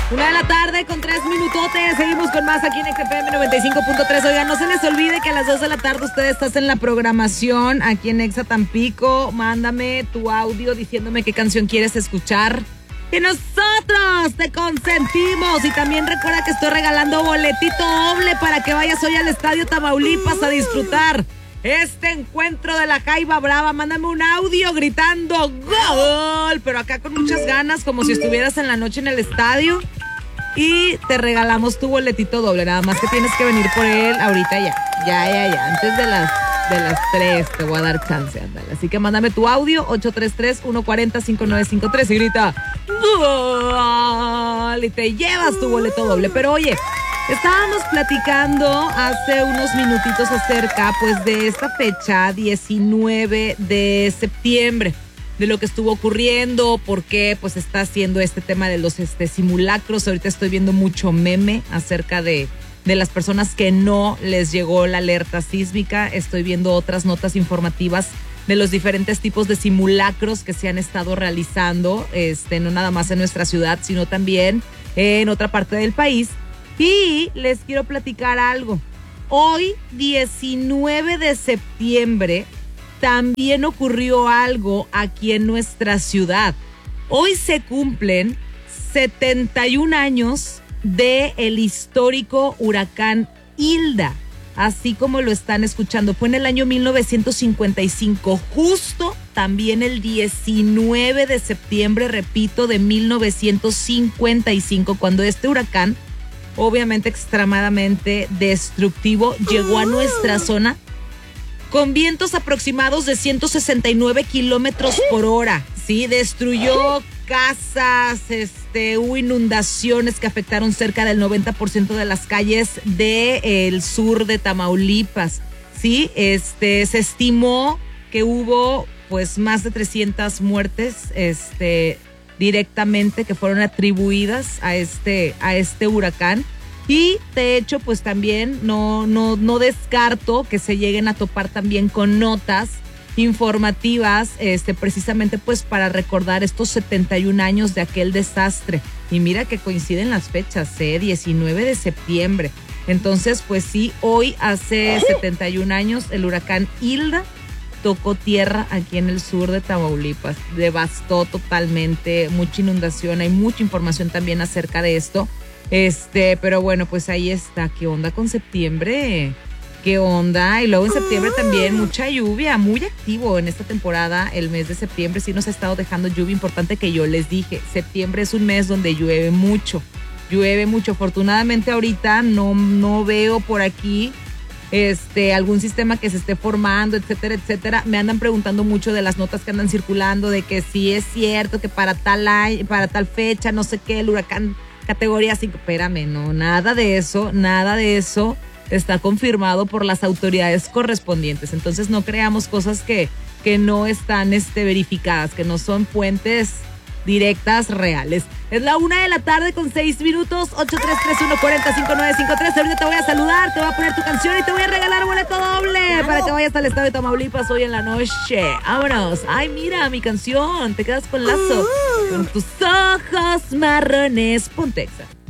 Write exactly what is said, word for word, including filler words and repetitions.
Una de la tarde con tres minutotes. Seguimos con más aquí en X F M noventa y cinco punto tres. Oigan, no se les olvide que a las dos de la tarde ustedes estás en la programación aquí en Exa Tampico. Mándame tu audio diciéndome qué canción quieres escuchar. Y nosotros te consentimos. Y también recuerda que estoy regalando boletito doble para que vayas hoy al Estadio Tamaulipas a disfrutar este encuentro de la Jaiba Brava. Mándame un audio gritando ¡Gol! Pero acá con muchas ganas, como si estuvieras en la noche en el estadio. Y te regalamos tu boletito doble. Nada más que tienes que venir por él ahorita ya. Ya, ya, ya. Antes de las, de las tres te voy a dar chance, ándale. Así que mándame tu audio ocho tres tres, uno cuatro cero, cinco nueve cinco tres y grita ¡Gol! Y te llevas tu boleto doble. Pero oye, estábamos platicando hace unos minutitos acerca pues de esta fecha, diecinueve de septiembre, de lo que estuvo ocurriendo, por qué pues está haciendo este tema de los este, simulacros. Ahorita estoy viendo mucho meme acerca de, de las personas que no les llegó la alerta sísmica. Estoy viendo otras notas informativas de los diferentes tipos de simulacros que se han estado realizando, este, no nada más en nuestra ciudad, sino también en otra parte del país. Y les quiero platicar algo. Hoy, diecinueve de septiembre, también ocurrió algo aquí en nuestra ciudad. Hoy se cumplen setenta y un años del histórico huracán Hilda, así como lo están escuchando. Fue en el año mil novecientos cincuenta y cinco, justo también el diecinueve de septiembre, repito, de mil novecientos cincuenta y cinco, cuando este huracán, obviamente extremadamente destructivo, llegó a nuestra zona con vientos aproximados de ciento sesenta y nueve kilómetros por hora, ¿sí? Destruyó casas, este, hubo inundaciones que afectaron cerca del noventa por ciento de las calles del sur de Tamaulipas, ¿sí? Este, se estimó que hubo, pues, más de trescientas muertes, este, directamente que fueron atribuidas a este, a este huracán. Y de hecho, pues también no, no, no descarto que se lleguen a topar también con notas informativas, este, precisamente pues para recordar estos setenta y un años de aquel desastre. Y mira que coinciden las fechas, ¿eh? diecinueve de septiembre. Entonces, pues sí, hoy hace setenta y un años el huracán Hilda tocó tierra aquí en el sur de Tamaulipas. Devastó totalmente, mucha inundación, hay mucha información también acerca de esto. Este, pero bueno, pues ahí está. ¿Qué onda con septiembre? ¿Qué onda? Y luego en septiembre también mucha lluvia, muy activo en esta temporada. El mes de septiembre sí nos ha estado dejando lluvia importante, que yo les dije. Septiembre es un mes donde llueve mucho, llueve mucho. Afortunadamente ahorita no, no veo por aquí este, algún sistema que se esté formando, etcétera, etcétera. Me andan preguntando mucho de las notas que andan circulando, de que sí es cierto que para tal año, para tal fecha, no sé qué, el huracán categoría cinco, espérame, no, nada de eso, nada de eso está confirmado por las autoridades correspondientes. Entonces no creamos cosas que, que no están este, verificadas, que no son fuentes directas, reales. Es la una de la tarde con seis minutos, ocho tres tres, uno cuatro cero, cinco nueve cinco tres. Ahorita te voy a saludar, te voy a poner tu canción y te voy a regalar boleto doble para que vayas al estado de Tamaulipas hoy en la noche. Vámonos. Ay, mira, mi canción, te quedas con lazo, con tus ojos marrones. Ponte Exa.